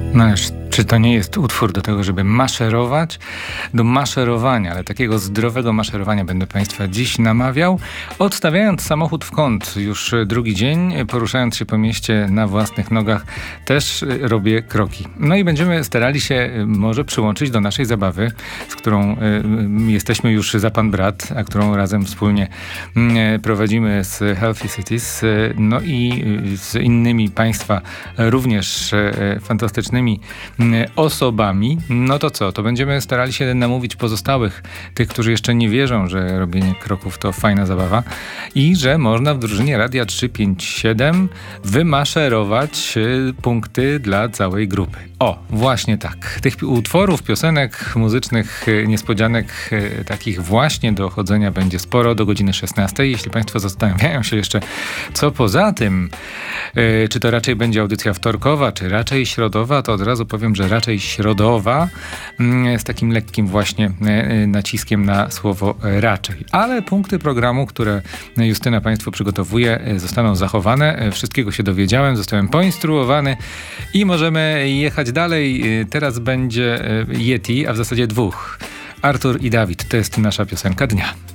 No ależ, czy to nie jest utwór do tego, żeby maszerować? Do maszerowania, ale takiego zdrowego maszerowania będę Państwa dziś namawiał. Odstawiając samochód w kąt już drugi dzień, poruszając się po mieście na własnych nogach, też robię kroki. No i będziemy starali się może przyłączyć do naszej zabawy, z którą jesteśmy już za pan brat, a którą razem wspólnie prowadzimy z Healthy Cities, no i z innymi Państwa również fantastycznymi osobami. No to co? To będziemy starali się namówić pozostałych, tych, którzy jeszcze nie wierzą, że robienie kroków to fajna zabawa i że można w drużynie Radia 357 wymaszerować punkty dla całej grupy. O, właśnie tak. Tych utworów, piosenek, muzycznych niespodzianek takich właśnie do chodzenia będzie sporo do godziny 16. Jeśli Państwo zastanawiają się jeszcze, co poza tym, czy to raczej będzie audycja wtorkowa, czy raczej środowa, to od razu powiem, że raczej środowa, z takim lekkim właśnie naciskiem na słowo raczej. Ale punkty programu, które Justyna Państwu przygotowuje, zostaną zachowane. Wszystkiego się dowiedziałem, zostałem poinstruowany i możemy jechać dalej. Teraz będzie Yeti, a w zasadzie dwóch. Artur i Dawid. To jest nasza piosenka dnia.